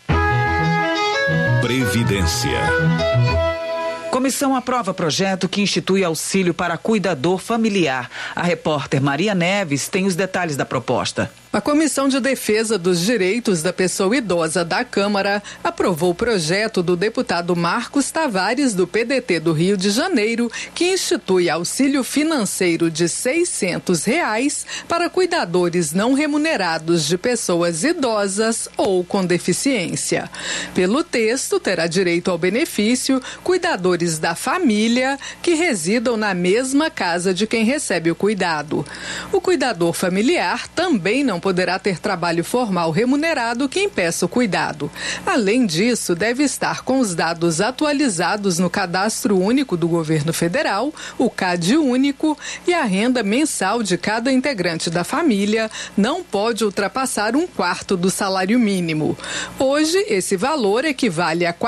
Previdência. Comissão aprova projeto que institui auxílio para cuidador familiar. A repórter Maria Neves tem os detalhes da proposta. A Comissão de Defesa dos Direitos da Pessoa Idosa da Câmara aprovou o projeto do deputado Marcos Tavares, do PDT do Rio de Janeiro, que institui auxílio financeiro de R$600 para cuidadores não remunerados de pessoas idosas ou com deficiência. Pelo texto, terá direito ao benefício cuidadores da família que residam na mesma casa de quem recebe o cuidado. O cuidador familiar também não poderá ter trabalho formal remunerado que impeça o cuidado. Além disso, deve estar com os dados atualizados no Cadastro Único do Governo Federal, o CAD Único, e a renda mensal de cada integrante da família não pode ultrapassar 1/4 do salário mínimo. Hoje, esse valor equivale a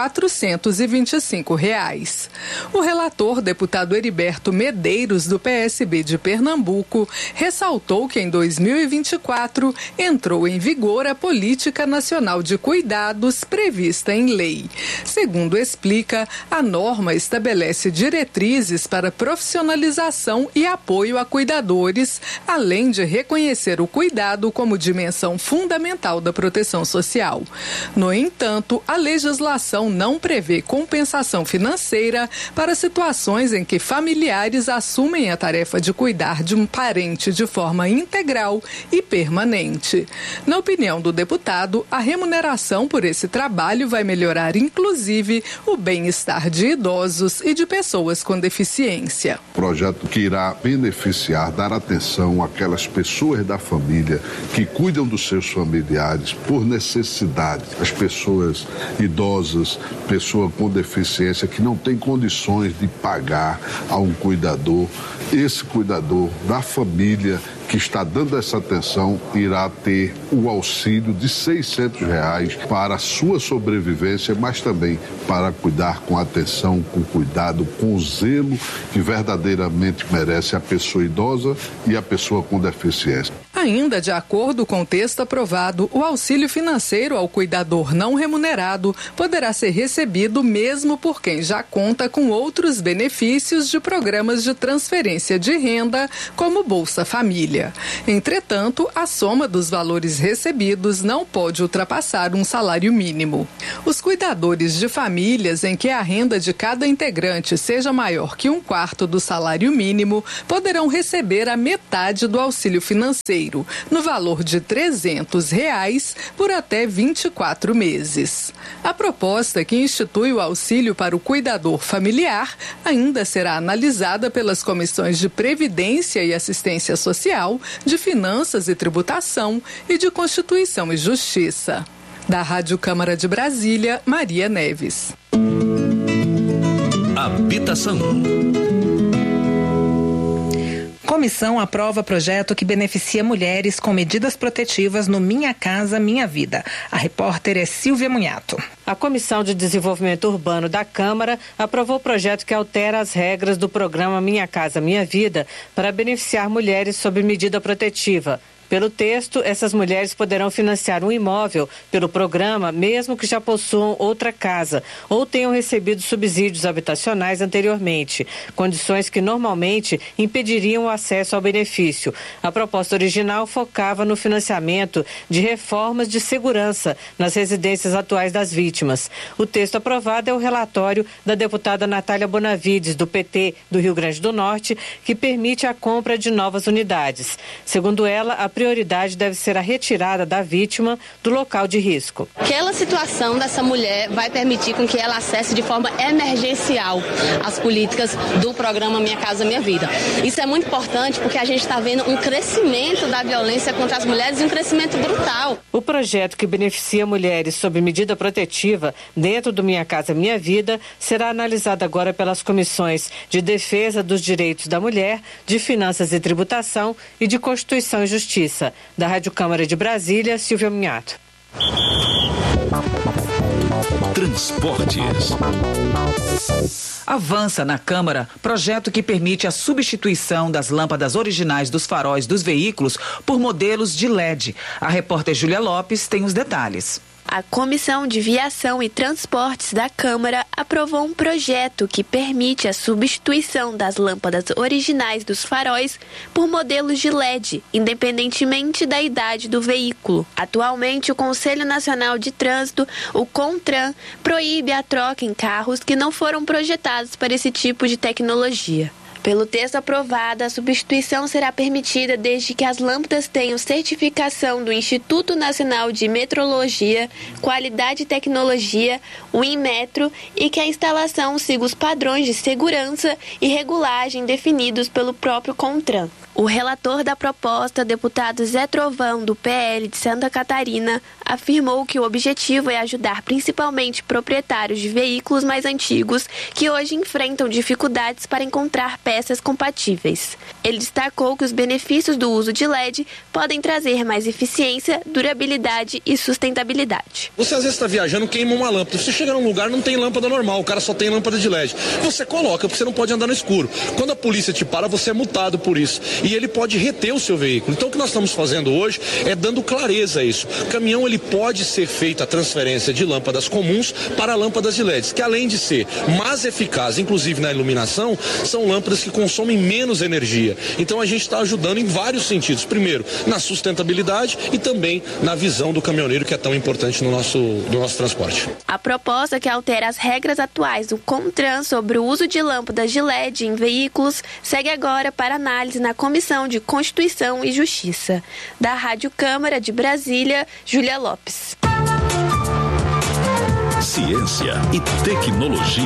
R$425. O relator, deputado Heriberto Medeiros, do PSB de Pernambuco, ressaltou que em 2024 2024, entrou em vigor a Política Nacional de Cuidados prevista em lei. Segundo explica, a norma estabelece diretrizes para profissionalização e apoio a cuidadores, além de reconhecer o cuidado como dimensão fundamental da proteção social. No entanto, a legislação não prevê compensação financeira para situações em que familiares assumem a tarefa de cuidar de um parente de forma integral e permanente. Na opinião do deputado, a remuneração por esse trabalho vai melhorar, inclusive, o bem-estar de idosos e de pessoas com deficiência. Projeto que irá beneficiar, dar atenção àquelas pessoas da família que cuidam dos seus familiares por necessidade. As pessoas idosas, pessoa com deficiência que não tem condições de pagar a um cuidador. Esse cuidador da família que está dando essa atenção irá ter o auxílio de R$600 para a sua sobrevivência, mas também para cuidar com atenção, com cuidado, com zelo que verdadeiramente merece a pessoa idosa e a pessoa com deficiência. Ainda de acordo com o texto aprovado, o auxílio financeiro ao cuidador não remunerado poderá ser recebido mesmo por quem já conta com outros benefícios de programas de transferência de renda, como Bolsa Família. Entretanto, a soma dos valores recebidos não pode ultrapassar um salário mínimo. Os cuidadores de famílias em que a renda de cada integrante seja maior que 1/4 do salário mínimo poderão receber a metade do auxílio financeiro, no valor de R$300 por até 24 meses. A proposta que institui o auxílio para o cuidador familiar ainda será analisada pelas comissões de Previdência e Assistência Social, de Finanças e Tributação e de Constituição e Justiça. Da Rádio Câmara de Brasília, Maria Neves. Habitação. Comissão aprova projeto que beneficia mulheres com medidas protetivas no Minha Casa Minha Vida. A repórter é Silvia Munhato. A Comissão de Desenvolvimento Urbano da Câmara aprovou o projeto que altera as regras do programa Minha Casa Minha Vida para beneficiar mulheres sob medida protetiva. Pelo texto, essas mulheres poderão financiar um imóvel pelo programa, mesmo que já possuam outra casa ou tenham recebido subsídios habitacionais anteriormente, condições que normalmente impediriam o acesso ao benefício. A proposta original focava no financiamento de reformas de segurança nas residências atuais das vítimas. O texto aprovado é o relatório da deputada Natália Bonavides, do PT do Rio Grande do Norte, que permite a compra de novas unidades. Segundo ela, a prioridade deve ser a retirada da vítima do local de risco. Aquela situação dessa mulher vai permitir com que ela acesse de forma emergencial as políticas do programa Minha Casa Minha Vida. Isso é muito importante porque a gente está vendo um crescimento da violência contra as mulheres e um crescimento brutal. O projeto que beneficia mulheres sob medida protetiva dentro do Minha Casa Minha Vida será analisado agora pelas comissões de Defesa dos Direitos da Mulher, de Finanças e Tributação e de Constituição e Justiça. Da Rádio Câmara de Brasília, Silvia Munhato. Transportes. Avança na Câmara projeto que permite a substituição das lâmpadas originais dos faróis dos veículos por modelos de LED. A repórter Júlia Lopes tem os detalhes. A Comissão de Viação e Transportes da Câmara aprovou um projeto que permite a substituição das lâmpadas originais dos faróis por modelos de LED, independentemente da idade do veículo. Atualmente, o Conselho Nacional de Trânsito, o CONTRAN, proíbe a troca em carros que não foram projetados para esse tipo de tecnologia. Pelo texto aprovado, a substituição será permitida desde que as lâmpadas tenham certificação do Instituto Nacional de Metrologia, Qualidade e Tecnologia, o Inmetro, e que a instalação siga os padrões de segurança e regulagem definidos pelo próprio CONTRAN. O relator da proposta, deputado Zé Trovão, do PL de Santa Catarina, afirmou que o objetivo é ajudar principalmente proprietários de veículos mais antigos que hoje enfrentam dificuldades para encontrar peças peças compatíveis. Ele destacou que os benefícios do uso de LED podem trazer mais eficiência, durabilidade e sustentabilidade. Você às vezes está viajando, queima uma lâmpada. Você chega num lugar, não tem lâmpada normal, o cara só tem lâmpada de LED. Você coloca, porque você não pode andar no escuro. Quando a polícia te para, você é multado por isso. E ele pode reter o seu veículo. Então o que nós estamos fazendo hoje é dando clareza a isso. O caminhão, ele pode ser feita a transferência de lâmpadas comuns para lâmpadas de LEDs, que além de ser mais eficazes, inclusive na iluminação, são lâmpadas que consomem menos energia. Então a gente está ajudando em vários sentidos. Primeiro, na sustentabilidade e também na visão do caminhoneiro, que é tão importante no nosso transporte. A proposta que altera as regras atuais do CONTRAN sobre o uso de lâmpadas de LED em veículos segue agora para análise na Comissão de Constituição e Justiça. Da Rádio Câmara de Brasília, Júlia Lopes. Ciência e tecnologia.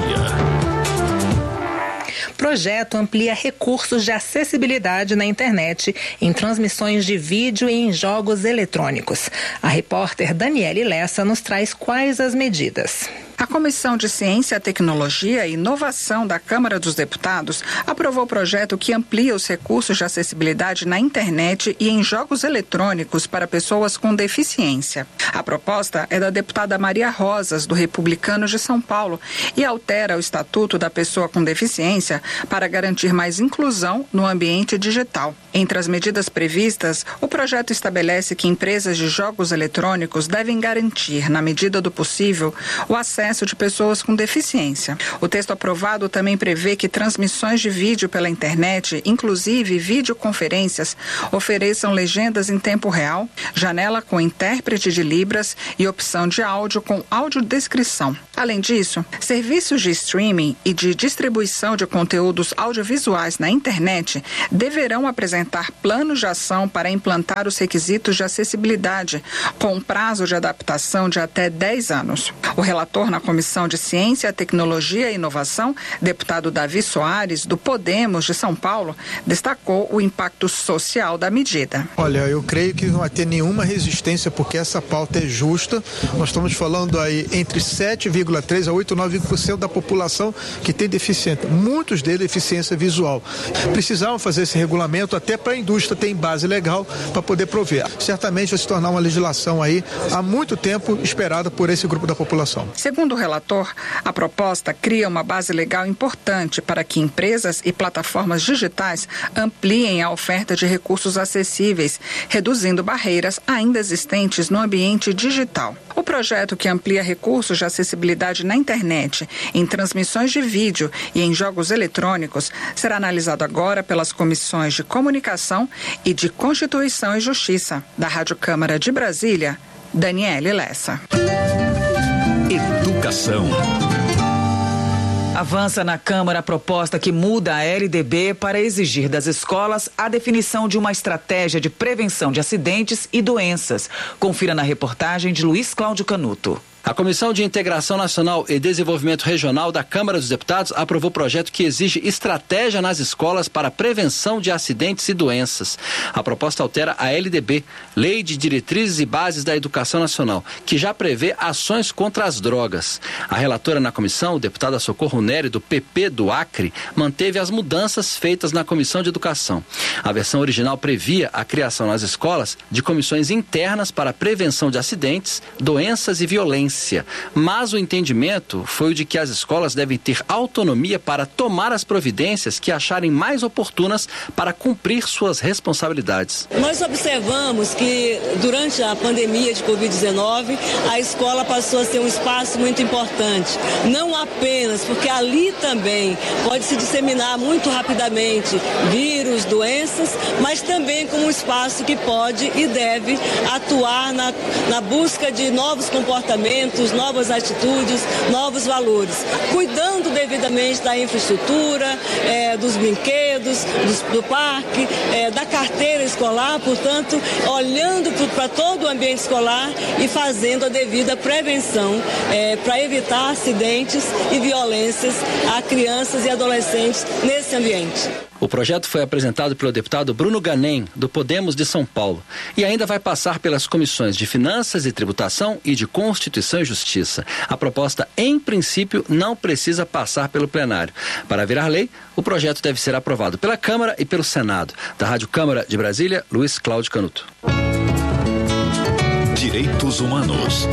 Projeto amplia recursos de acessibilidade na internet, em transmissões de vídeo e em jogos eletrônicos. A repórter Daniele Lessa nos traz quais as medidas. A Comissão de Ciência, Tecnologia e Inovação da Câmara dos Deputados aprovou o projeto que amplia os recursos de acessibilidade na internet e em jogos eletrônicos para pessoas com deficiência. A proposta é da deputada Maria Rosas, do Republicanos de São Paulo, e altera o Estatuto da Pessoa com Deficiência para garantir mais inclusão no ambiente digital. Entre as medidas previstas, o projeto estabelece que empresas de jogos eletrônicos devem garantir, na medida do possível, o acesso de pessoas com deficiência. O texto aprovado também prevê que transmissões de vídeo pela internet, inclusive videoconferências, ofereçam legendas em tempo real, janela com intérprete de Libras e opção de áudio com audiodescrição. Além disso, serviços de streaming e de distribuição de conteúdos audiovisuais na internet deverão apresentar planos de ação para implantar os requisitos de acessibilidade, com um prazo de adaptação de até 10 anos. O relator na Comissão de Ciência, Tecnologia e Inovação, deputado Davi Soares, do Podemos de São Paulo, destacou o impacto social da medida. Olha, eu creio que não vai ter nenhuma resistência, porque essa pauta é justa. Nós estamos falando aí entre 7,3% a 8,9% da população que tem deficiência, muitos deles deficiência visual. Precisavam fazer esse regulamento até para a indústria ter base legal para poder prover. Certamente vai se tornar uma legislação aí há muito tempo esperada por esse grupo da população. Segundo o relator, a proposta cria uma base legal importante para que empresas e plataformas digitais ampliem a oferta de recursos acessíveis, reduzindo barreiras ainda existentes no ambiente digital. O projeto, que amplia recursos de acessibilidade na internet, em transmissões de vídeo e em jogos eletrônicos, será analisado agora pelas comissões de Comunicação e de Constituição e Justiça. Da Rádio Câmara de Brasília, Daniele Lessa. Educação. Avança na Câmara a proposta que muda a LDB para exigir das escolas a definição de uma estratégia de prevenção de acidentes e doenças. Confira na reportagem de Luiz Cláudio Canuto. A Comissão de Integração Nacional e Desenvolvimento Regional da Câmara dos Deputados aprovou projeto que exige estratégia nas escolas para prevenção de acidentes e doenças. A proposta altera a LDB, Lei de Diretrizes e Bases da Educação Nacional, que já prevê ações contra as drogas. A relatora na comissão, deputada Socorro Nery, do PP do Acre, manteve as mudanças feitas na Comissão de Educação. A versão original previa a criação nas escolas de comissões internas para prevenção de acidentes, doenças e violência. Mas o entendimento foi o de que as escolas devem ter autonomia para tomar as providências que acharem mais oportunas para cumprir suas responsabilidades. Nós observamos que durante a pandemia de Covid-19, a escola passou a ser um espaço muito importante. Não apenas porque ali também pode se disseminar muito rapidamente vírus, doenças, mas também como um espaço que pode e deve atuar na busca de novos comportamentos, novas atitudes, novos valores, cuidando devidamente da infraestrutura, dos brinquedos, do parque, da carteira escolar, portanto, olhando para todo o ambiente escolar e fazendo a devida prevenção para evitar acidentes e violências a crianças e adolescentes nesse ambiente. O O projeto foi apresentado pelo deputado Bruno Ganem, do Podemos de São Paulo, e ainda vai passar pelas comissões de Finanças e Tributação e de Constituição e Justiça. A proposta, em princípio, não precisa passar pelo plenário. Para virar lei, o projeto deve ser aprovado pela Câmara e pelo Senado. Da Rádio Câmara de Brasília, Luiz Cláudio Canuto. Direitos Humanos.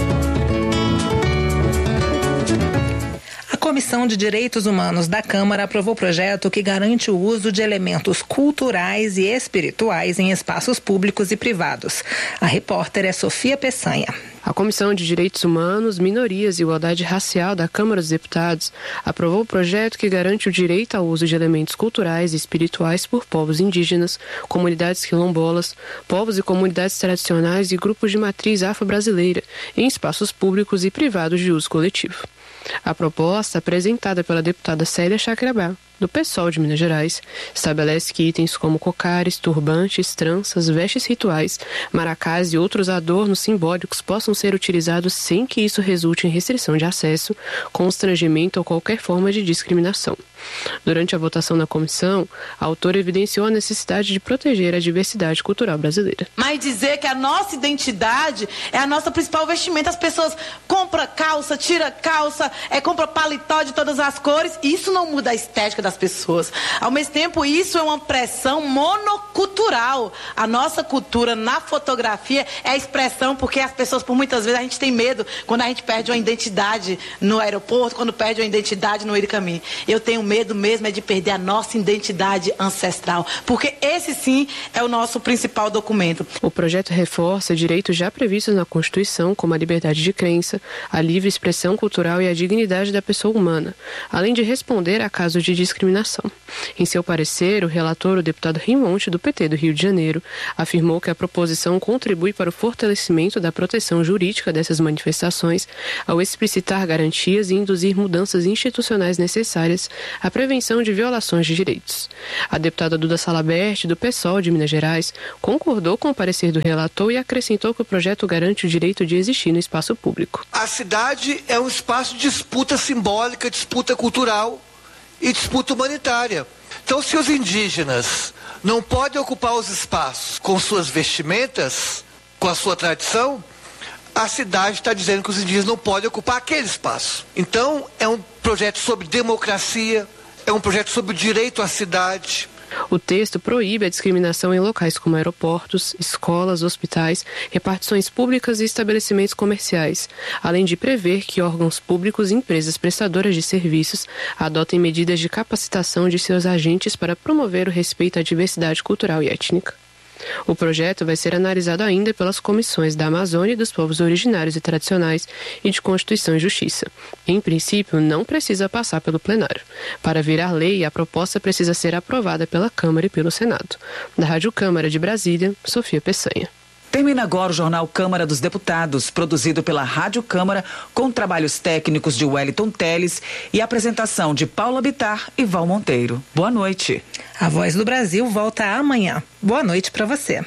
A Comissão de Direitos Humanos da Câmara aprovou o projeto que garante o uso de elementos culturais e espirituais em espaços públicos e privados. A repórter é Sofia Peçanha. A Comissão de Direitos Humanos, Minorias e Igualdade Racial da Câmara dos Deputados aprovou o projeto que garante o direito ao uso de elementos culturais e espirituais por povos indígenas, comunidades quilombolas, povos e comunidades tradicionais e grupos de matriz afro-brasileira em espaços públicos e privados de uso coletivo. A proposta, apresentada pela deputada Célia Chacriabá, do PSOL de Minas Gerais, estabelece que itens como cocares, turbantes, tranças, vestes rituais, maracás e outros adornos simbólicos possam ser utilizados sem que isso resulte em restrição de acesso, constrangimento ou qualquer forma de discriminação. Durante a votação na comissão, a autora evidenciou a necessidade de proteger a diversidade cultural brasileira. Mas dizer que a nossa identidade é a nossa principal vestimenta. As pessoas compram calça, tiram calça, compram paletó de todas as cores. Isso não muda a estética das pessoas. Ao mesmo tempo, isso é uma pressão monocultural. A nossa cultura na fotografia é a expressão, porque as pessoas, por muitas vezes, a gente tem medo quando a gente perde uma identidade no aeroporto, quando perde uma identidade no Iricami. Eu tenho medo mesmo de perder a nossa identidade ancestral, porque esse sim é o nosso principal documento. O projeto reforça direitos já previstos na Constituição, como a liberdade de crença, a livre expressão cultural e a dignidade da pessoa humana, além de responder a casos de discriminação. Em seu parecer, o relator, o deputado Rimonte, do PT do Rio de Janeiro, afirmou que a proposição contribui para o fortalecimento da proteção jurídica dessas manifestações, ao explicitar garantias e induzir mudanças institucionais necessárias à prevenção de violações de direitos. A deputada Duda Salabert, do PSOL de Minas Gerais, concordou com o parecer do relator e acrescentou que o projeto garante o direito de existir no espaço público. A cidade é um espaço de disputa simbólica, disputa cultural e disputa humanitária. Então, se os indígenas não podem ocupar os espaços com suas vestimentas, com a sua tradição, a cidade está dizendo que os indígenas não podem ocupar aquele espaço. Então, é um projeto sobre democracia, é um projeto sobre o direito à cidade. O texto proíbe a discriminação em locais como aeroportos, escolas, hospitais, repartições públicas e estabelecimentos comerciais, além de prever que órgãos públicos e empresas prestadoras de serviços adotem medidas de capacitação de seus agentes para promover o respeito à diversidade cultural e étnica. O projeto vai ser analisado ainda pelas comissões da Amazônia e dos povos originários e tradicionais e de Constituição e Justiça. Em princípio, não precisa passar pelo plenário. Para virar lei, a proposta precisa ser aprovada pela Câmara e pelo Senado. Da Rádio Câmara de Brasília, Sofia Peçanha. Termina agora o Jornal Câmara dos Deputados, produzido pela Rádio Câmara, com trabalhos técnicos de Wellington Teles e apresentação de Paula Bittar e Val Monteiro. Boa noite. A Voz do Brasil volta amanhã. Boa noite para você.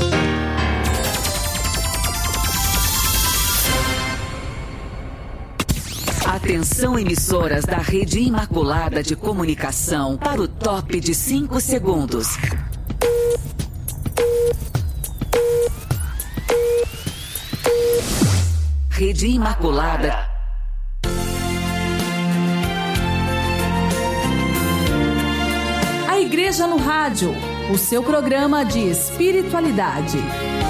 Atenção, emissoras da Rede Imaculada de Comunicação, para o top de 5 segundos. Rede Imaculada. A Igreja no Rádio, o seu programa de espiritualidade.